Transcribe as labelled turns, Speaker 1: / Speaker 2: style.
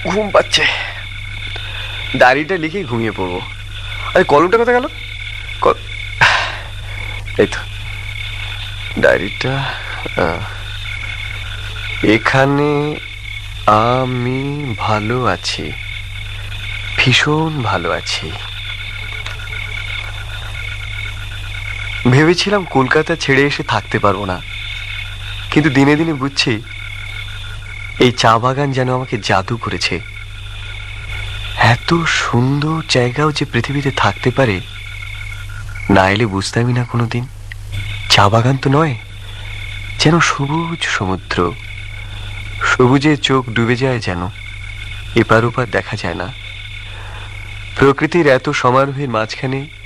Speaker 1: ঘুম পাচ্ছে, ডায়েরিটা লিখেই ঘুমিয়ে পড়বো। আরে কলমটা কোথায় গেল? এই তো ডায়েরিটা। এখানে আমি ভালো আছি, ভীষণ ভালো আছি। ভেবেছিলাম কলকাতা ছেড়ে এসে থাকতে পারবো না, কিন্তু দিনে দিনে বুঝছি এই চা বাগান যেন আমাকে জাদু করেছে। এত সুন্দর জায়গাও যে পৃথিবীতে থাকতে পারে, না এলে বুঝতামই না কোনোদিন। চা বাগান তো নয়, যেন সবুজ সমুদ্র, সবুজে চোখ ডুবে যায়, যেন এপার ওপার দেখা যায় না। প্রকৃতির এত সমারোহের মাঝখানে